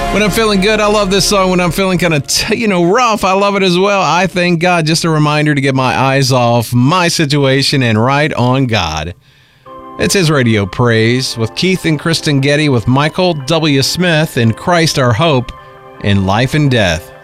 When I'm feeling good, I love this song. When I'm feeling kind of, rough, I love it as well. I thank God. Just a reminder to get my eyes off my situation and right on God. It's His Radio Praise with Keith and Kristen Getty with Michael W. Smith and Christ Our Hope in Life and Death.